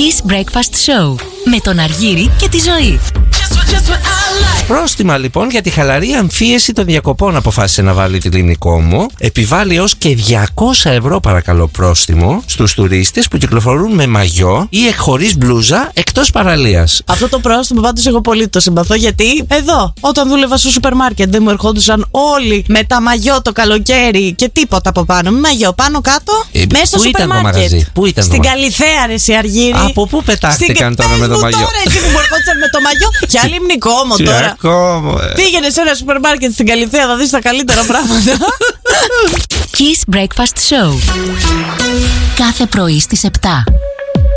Kiss Breakfast Show με τον Αργύρη και τη Ζωή. Πρόστιμα λοιπόν για τη χαλαρή αμφίεση των διακοπών αποφάσισε να βάλει τη Λινικόμο. Επιβάλλει ως και 200 ευρώ παρακαλώ πρόστιμο στους τουρίστες που κυκλοφορούν με μαγιό ή χωρίς μπλούζα εκτός παραλίας. Αυτό το πρόστιμο πάντως εγώ πολύ το συμπαθώ, γιατί εδώ όταν δούλευα στο σούπερ μάρκετ δεν μου ερχόντουσαν όλοι με τα μαγιό το καλοκαίρι και τίποτα από πάνω. Μαγιό πάνω κάτω μέσα στο σούπερ μάρκετ. Πού ήταν στην Καλιθέα, ρε εσύ Αργύρη. Από πού πετάχτηκαν τώρα με το μαγιό? Τώρα εσύ που μου ερχόντουσαν με το μαγιό. Και άλλη Λιμνικόμο τώρα. Πήγαινε σε ένα σούπερ μάρκετ στην Καλιθέα, θα δεις τα καλύτερα πράγματα. Kiss Breakfast Show. Κάθε πρωί στις 7.